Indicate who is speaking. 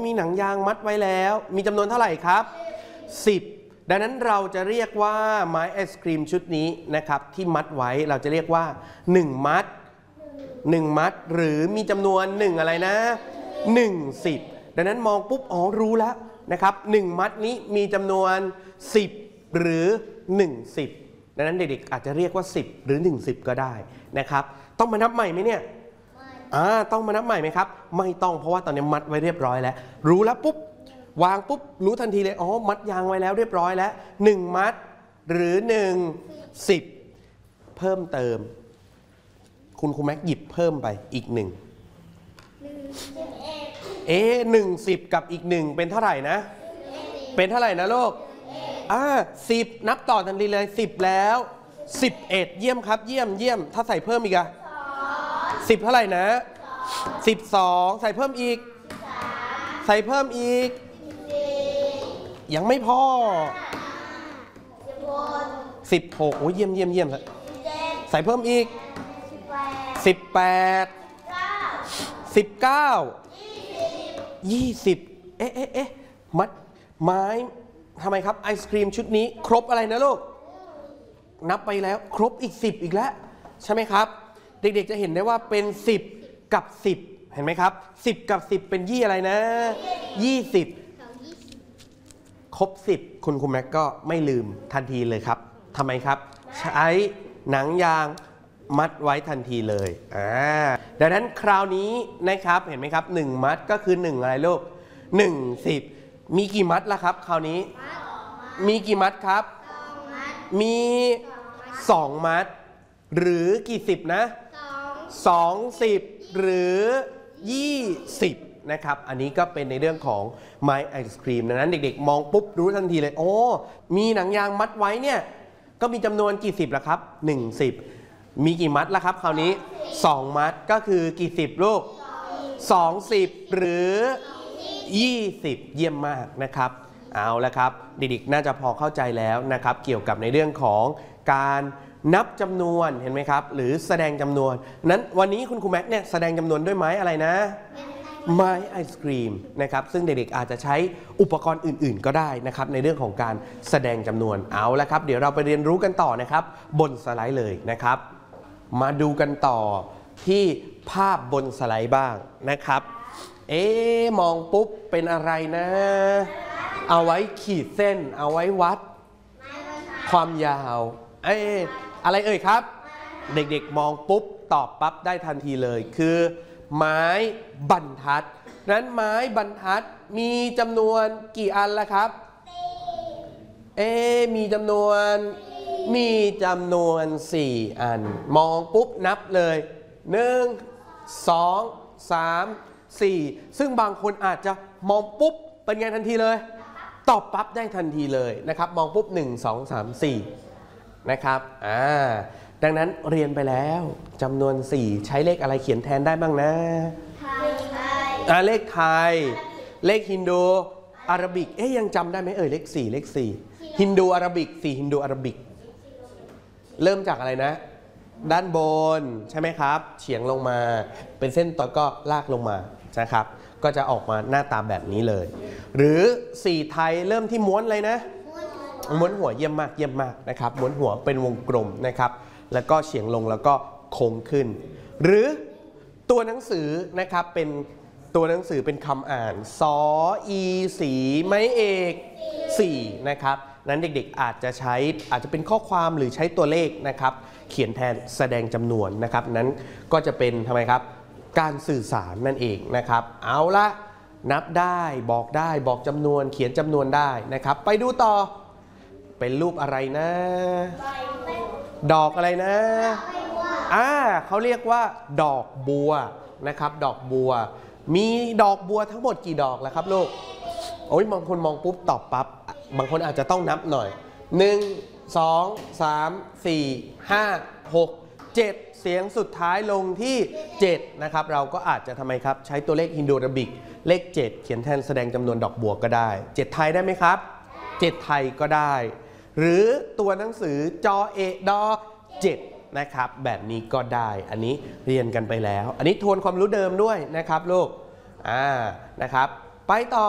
Speaker 1: มีหนังยางมัดไว้แล้วมีจำนวนเท่าไหร่ครับ10ดังนั้นเราจะเรียกว่าไม้ไอศกรีมชุดนี้นะครับที่มัดไว้เราจะเรียกว่า1มัด1มัดหรือมีจำนวน1อะไรนะ10ดังนั้นมองปุ๊บอ๋อรู้แล้วนะครับ1มัดนี้มีจำนวน10หรือ10ดังนั้นเด็กๆอาจจะเรียกว่า10หรือ10ก็ได้นะครับต้องมานับใหม่ไหมเนี่ยต้องมานับใหม่ไหมครับไม่ต้องเพราะว่าตอนนี้มัดไว้เรียบร้อยแล้วรู้แล้วปุ๊บวางปุ๊บรู้ทันทีเลยอ๋อมัดยางไว้แล้วเรียบร้อยแล้ว1มัดหรือ10เพิ่มเติมคุณครูแม็กหยิบเพิ่มไปอีก110กับอีก1เป็นเท่าไหร่นะเป็นเท่าไหร่นะลูก10นับต่อทันทีเลย10แล้ว11เยี่ยมครับเยี่ยมถ้าใส่เพิ่มอีก10เท่าไหร่นะ12ใส่เพิ่มอีกใส่เพิ่มอีกยังไม่พอ16โอ้ยเยี่ยมใส่เพิ่มอีก18 19 20มัดไม้ทำไมครับไอศครีมชุดนี้ครบอะไรนะลูกนับไปแล้วครบอีก10อีกแล้วใช่ไหมครับเด็กๆจะเห็นได้ว่าเป็น10กับ10เห็นไหมครับ10กับ10เป็นอะไรนะ20ครบ10คุณแม็กก็ไม่ลืมทันทีเลยครับทำไมครับใช้หนังยางมัดไว้ทันทีเลยดังนั้นคราวนี้นะครับเห็นไหมครับ1มัดก็คือ1อะไรลูก10มีกี่มัดล่ะครับคราวนี้มีกี่มัดครับมี2มัดหรือกี่10นะ20หรือ20นะครับอันนี้ก็เป็นในเรื่องของไม้ไอศครีมดังนั้นเด็กๆมองปุ๊บรู้ทันทีเลยโอ้มีหนังยางมัดไว้เนี่ยก็มีจำนวนกี่10ล่ะครับ10มีกี่มัดล่ะครับคราวนี้2มัดก็คือกี่10ลูก20หรือ20เยี่ยมมากนะครับเอาละครับเด็กๆน่าจะพอเข้าใจแล้วนะครับเกี่ยวกับในเรื่องของการนับจำนวนเห็นไหมครับหรือแสดงจำนวนนั้นวันนี้คุณครูแม็กเนี่ยแสดงจำนวนด้วยไม้อะไรนะไม้ไอศกรีมนะครับซึ่งเด็กๆอาจจะใช้อุปกรณ์อื่นๆก็ได้นะครับในเรื่องของการแสดงจำนวนเอาละครับเดี๋ยวเราไปเรียนรู้กันต่อนะครับบนสไลด์เลยนะครับมาดูกันต่อที่ภาพบนสไลด์บ้างนะครับมองปุ๊บเป็นอะไรนะเอาไว้ขีดเส้นเอาไว้วัดความยาวอะไรเอ่ยครับเด็กๆมองปุ๊บตอบปั๊บได้ทันทีเลยคือไม้บรรทัดนั้นไม้บรรทัดมีจำนวนกี่อันล่ะครับมีจำนวน4อันมองปุ๊บนับเลย1 2 3 4ซึ่งบางคนอาจจะมองปุ๊บเป็นไงทันทีเลยตอบปั๊บได้ทันทีเลยนะครับมองปุ๊บ1 2 3 4นะครับดังนั้นเรียนไปแล้วจำนวน4ใช้เลขอะไรเขียนแทนได้บ้างนะเลขไทยเลขฮินดูอาราบิกยังจำได้ไหมเลข4ฮินดูอาราบิก4ฮินดูอาราบิกเริ่มจากอะไรนะด้านบนใช่ไหมครับเฉียงลงมาเป็นเส้นต่อก็ลากลงมานะครับก็จะออกมาหน้าตาแบบนี้เลยหรือ4ไทยเริ่มที่ม้วนเลยนะม้วนหัวเยี่ยมมากนะครับม้วนหัวเป็นวงกลมนะครับแล้วก็เฉียงลงแล้วก็โค้งขึ้นหรือตัวหนังสือนะครับเป็นตัวหนังสือเป็นคำอ่านสออีสีไม้เอก4นะครับนั้นเด็กๆอาจจะเป็นข้อความหรือใช้ตัวเลขนะครับเขียนแทนแสดงจำนวนนะครับนั้นก็จะเป็นทำไมครับการสื่อสารนั่นเองนะครับเอาละนับได้บอกจำนวนเขียนจำนวนได้นะครับไปดูต่อเป็นรูปอะไรนะดอกอะไรนะเขาเรียกว่าดอกบัวนะครับดอกบัวมีดอกบัวทั้งหมดกี่ดอกแล้วครับลูกบางคนมองปุ๊บตอบปั๊บบางคนอาจจะต้องนับหน่อย1 2 3 4 5 6 7เสียงสุดท้ายลงที่7นะครับเราก็อาจจะทำไมครับใช้ตัวเลขฮินดูอาราบิกเลข7เขียนแทนแสดงจำนวนดอกบัวก็ได้7ไทยได้ไหมครับ7ไทยก็ได้หรือตัวหนังสือจอเอดอ7นะครับแบบนี้ก็ได้อันนี้เรียนกันไปแล้วอันนี้ทวนความรู้เดิมด้วยนะครับลูกนะครับไปต่อ